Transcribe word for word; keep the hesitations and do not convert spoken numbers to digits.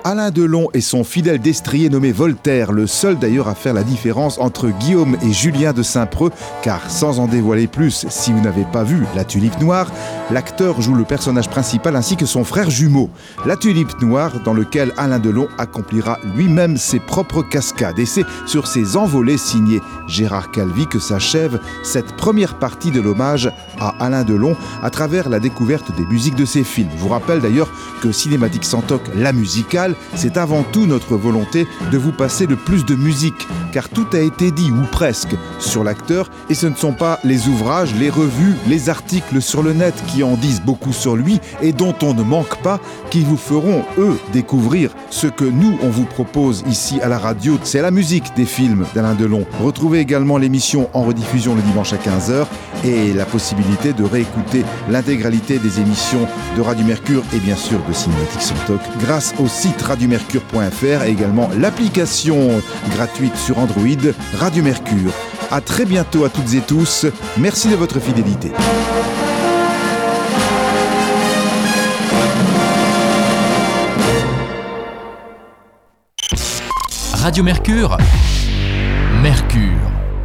Alain Delon et son fidèle destrier nommé Voltaire, le seul d'ailleurs à faire la différence entre Guillaume et Julien de Saint-Preux, car sans en dévoiler plus, si vous n'avez pas vu La Tulipe Noire, l'acteur joue le personnage principal ainsi que son frère jumeau. La Tulipe Noire, dans lequel Alain Delon accomplira lui-même ses propres cascades. Et c'est sur ces envolées signées Gérard Calvi que s'achève cette première partie de l'hommage à Alain Delon à travers la découverte des musiques de ses films. Je vous rappelle d'ailleurs que Cinématique sans toc, la musicale, c'est avant tout notre volonté de vous passer le plus de musique, car tout a été dit, ou presque, sur l'acteur, et ce ne sont pas les ouvrages, les revues, les articles sur le net qui en disent beaucoup sur lui et dont on ne manque pas, qui vous feront, eux, découvrir ce que nous, on vous propose ici à la radio. C'est la musique des films d'Alain Delon. Retrouvez également l'émission en rediffusion le dimanche à quinze heures et la possibilité de réécouter l'intégralité des émissions de Radio Mercure et bien sûr de Cinématique sans toc grâce au site radio mercure point f r et également l'application gratuite sur Android Radio Mercure. À très bientôt à toutes et tous. Merci de votre fidélité. Radio Mercure, Mercure.